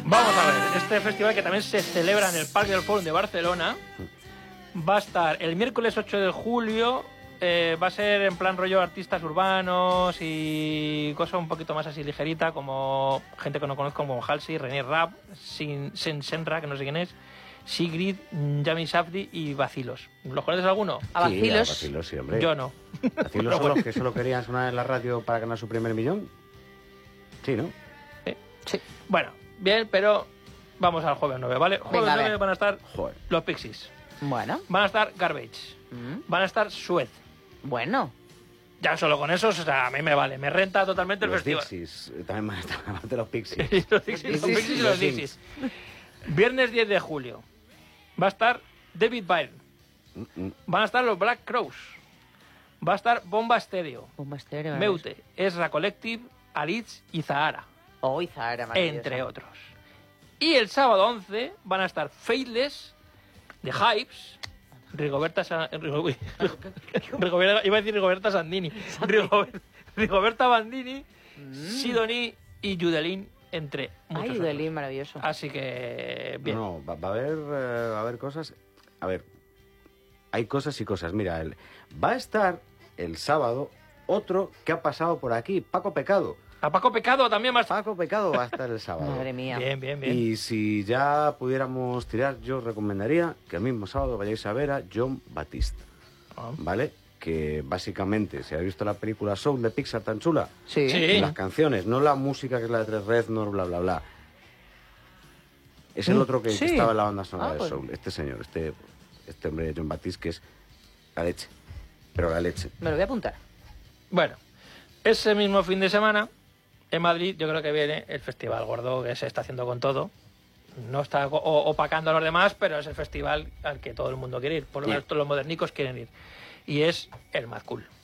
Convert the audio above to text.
Vamos a ver, este festival que también se celebra en el Parque del Fòrum de Barcelona va a estar el miércoles 8 de julio. Va a ser en plan rollo artistas urbanos y cosas un poquito más así ligerita, como gente que no conozco como Halsey, René Rapp, Senra, que no sé quién es, Sigrid, Yami Safdie y Vacilos. ¿Los conoces alguno? A Vacilos. Sí, a Vacilos, sí, hombre. Yo no. ¿Vacilos son los que solo querían sonar en la radio para ganar su primer millón? Sí, ¿no? Sí. Bueno, bien, pero vamos al jueves 9, ¿vale? Jueves Venga, a 9 ver. van a estar Joder. los Pixies, Bueno. van a estar Garbage, van a estar Suez. Bueno. Ya solo con esos, o sea, a mí me vale, me renta totalmente el Los festival. Pixies, también van a estar además de los Pixies. Los Pixies y los Pixies. Viernes 10 de julio va a estar David Byrne, van a estar los Black Crowes, va a estar Bomba Stereo, Bomba Estéreo. Meute, Ezra Collective, Alitz y Zahara, Oh, Zahara, maravillosa. entre otros. Y el sábado 11 van a estar Faithless, The Hypes, Rigoberta iba a decir Rigoberta Sandini, Rigoberta Bandini, Sidonie y Judelin, entre muchos Ay, otros. Judelín, maravilloso. Así que bien. No, va a haber cosas. A ver, hay cosas y cosas. Mira, va a estar el sábado otro que ha pasado por aquí, Paco Pecado. A Paco Pecado también más. Paco Pecado va a estar el sábado. Madre mía. Bien, bien, bien. Y si ya pudiéramos tirar, yo recomendaría que el mismo sábado vayáis a ver a John Batiste, Ah. ¿vale? Que básicamente, si habéis visto la película Soul de Pixar tan chula, Sí. Sí. las canciones, no la música que es la de Tres Reznor, bla, bla, bla. Es el otro que Sí. estaba en la banda sonora Ah, de pues. Soul. Este señor, este hombre John Batiste, que es la leche. Pero la leche. Me lo voy a apuntar. Bueno, ese mismo fin de semana, en Madrid, yo creo que viene el festival gordo que se está haciendo con todo. No está opacando a los demás, pero es el festival al que todo el mundo quiere ir. Por lo menos todos los modernicos quieren ir. Y es el Mad Cool.